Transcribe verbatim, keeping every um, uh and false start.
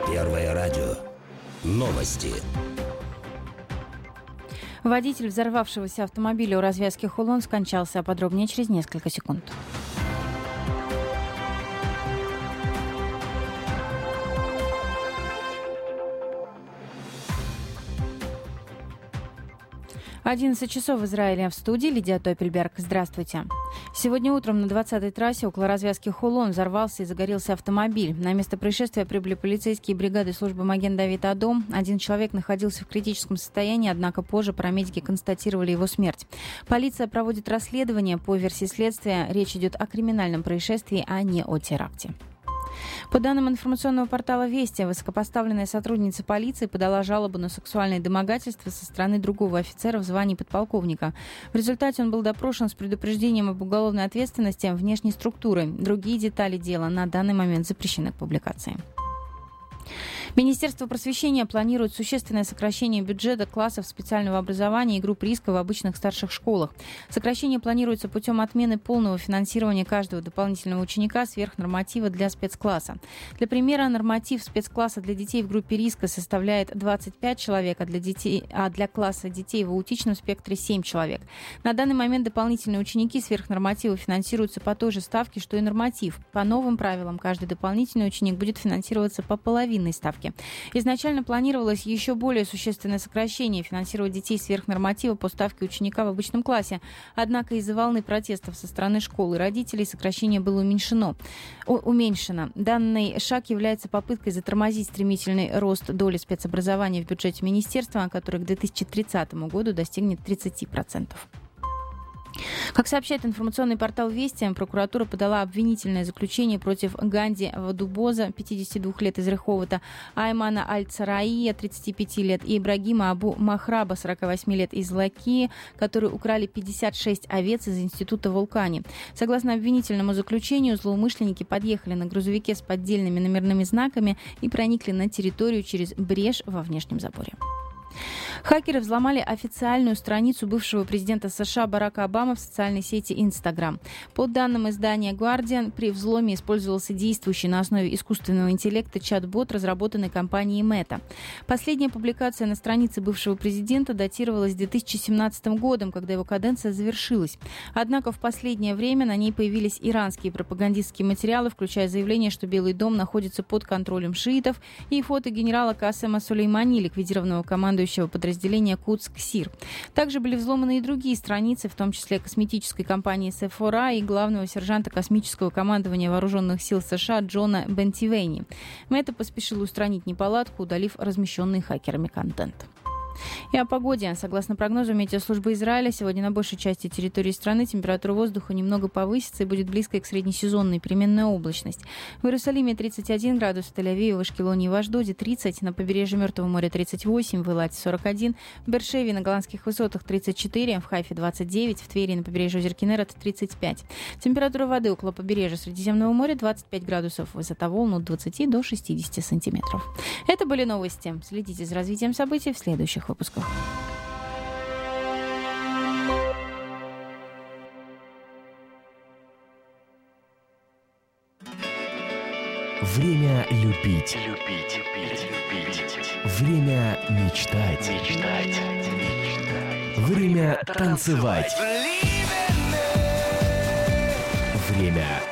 Первое радио. Новости. Водитель взорвавшегося автомобиля у развязки Хулон скончался. Подробнее через несколько секунд. одиннадцать часов в Израиле. В студии Лидия Топельберг. Здравствуйте. Сегодня утром на двадцатой трассе около развязки Хулон взорвался и загорелся автомобиль. На место происшествия прибыли полицейские бригады службы Маген-Давид-Адом. Один человек находился в критическом состоянии, однако позже парамедики констатировали его смерть. Полиция проводит расследование. По версии следствия, речь идет о криминальном происшествии, а не о теракте. По данным информационного портала «Вести», высокопоставленная сотрудница полиции подала жалобу на сексуальное домогательство со стороны другого офицера в звании подполковника. В результате он был допрошен с предупреждением об уголовной ответственности внешней структуры. Другие детали дела на данный момент запрещены к публикации. Министерство просвещения планирует существенное сокращение бюджета классов специального образования и групп риска в обычных старших школах. Сокращение планируется путем отмены полного финансирования каждого дополнительного ученика сверх норматива для спецкласса. Для примера, норматив спецкласса для детей в группе риска составляет двадцать пять человек, а для, детей, а для класса детей в аутичном спектре семь человек. На данный момент дополнительные ученики сверх норматива финансируются по той же ставке, что и норматив. По новым правилам, каждый дополнительный ученик будет финансироваться по половинной ставке. Изначально планировалось еще более существенное сокращение, финансировать детей сверх норматива по ставке ученика в обычном классе. Однако из-за волны протестов со стороны школ и родителей сокращение было уменьшено. О, уменьшено. Данный шаг является попыткой затормозить стремительный рост доли спецобразования в бюджете министерства, который к две тысячи тридцатому году достигнет тридцать процентов. Как сообщает информационный портал «Вести», прокуратура подала обвинительное заключение против Ганди Вадубоза, пятидесяти двух лет, из Реховота, Аймана Аль-Цараия, тридцати пяти лет, и Ибрагима Абу Махраба, сорока восьми лет, из Лакии, которые украли пятьдесят шесть овец из института Вулкани. Согласно обвинительному заключению, злоумышленники подъехали на грузовике с поддельными номерными знаками и проникли на территорию через брешь во внешнем заборе. Хакеры взломали официальную страницу бывшего президента США Барака Обамы в социальной сети Instagram. По данным издания Guardian, при взломе использовался действующий на основе искусственного интеллекта чат-бот, разработанный компанией Meta. Последняя публикация на странице бывшего президента датировалась две тысячи семнадцатым годом, когда его каденция завершилась. Однако в последнее время на ней появились иранские пропагандистские материалы, включая заявление, что Белый дом находится под контролем шиитов, и фото генерала Касема Сулеймани, ликвидированного командующего подразделения Кудс-Ксир. Также были взломаны и другие страницы, в том числе косметической компании Sephora и главного сержанта космического командования вооруженных сил США Джона Бентивейни. Мета поспешил устранить неполадку, удалив размещенный хакерами контент. И о погоде. Согласно прогнозу метеослужбы Израиля, сегодня на большей части территории страны температура воздуха немного повысится и будет близкой к среднесезонной, переменная облачность. В Иерусалиме тридцать один градус, в Тель-Авиве, в Ашкелоне и в Ашдоде тридцать, на побережье Мертвого моря тридцать восемь, в Элате сорок один, в Бер-Шеве на Голландских высотах тридцать четыре, в Хайфе двадцать девять, в Твери на побережье озер Кинерет тридцать пять. Температура воды около побережья Средиземного моря двадцать пять градусов, высота волн от двадцати до шестидесяти сантиметров. Это были новости. Следите за развитием событий в следующих выпусках. Время любить. Любить. Любить. Любить. Время мечтать. Мечтать. Время танцевать. Время